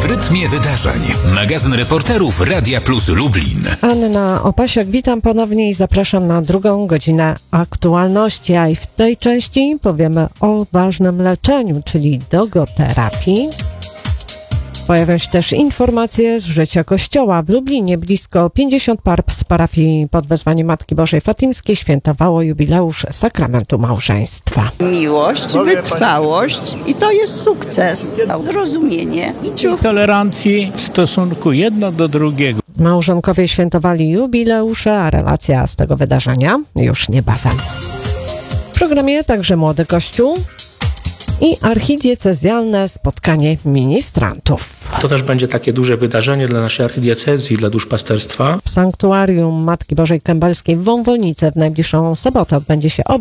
W rytmie wydarzeń. Magazyn reporterów Radia Plus Lublin. Anna Opasiak, witam ponownie i zapraszam na drugą godzinę aktualności, a i w tej części powiemy o ważnym leczeniu, czyli dogoterapii. Pojawią się też informacje z życia Kościoła. W Lublinie blisko 50 par z parafii pod wezwaniem Matki Bożej Fatimskiej świętowało jubileusz sakramentu małżeństwa. Miłość, wytrwałość i to jest sukces. Zrozumienie i ciuch. Tolerancji w stosunku jedno do drugiego. Małżonkowie świętowali jubileusze, a relacja z tego wydarzenia już niebawem. W programie także Młody Kościół i archidiecezjalne spotkanie ministrantów. To też będzie takie duże wydarzenie dla naszej archidiecezji, dla duszpasterstwa. W sanktuarium Matki Bożej Kębelskiej w Wąwolnicy w najbliższą sobotę odbędzie się